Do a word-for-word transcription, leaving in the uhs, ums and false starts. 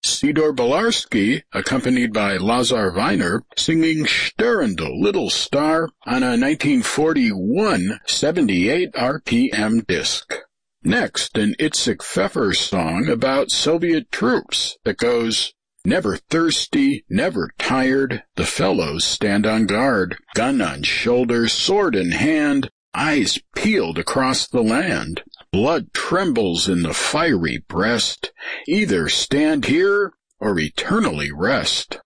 Sidor Belarski, accompanied by Lazar Weiner, singing Störende Little Star on a nineteen forty-one seventy-eight R P M disc. Next, an Itzik Pfeffer song about Soviet troops that goes, never thirsty, never tired, the fellows stand on guard, gun on shoulder, sword in hand, eyes peeled across the land. Blood trembles in the fiery breast, either stand here or eternally rest.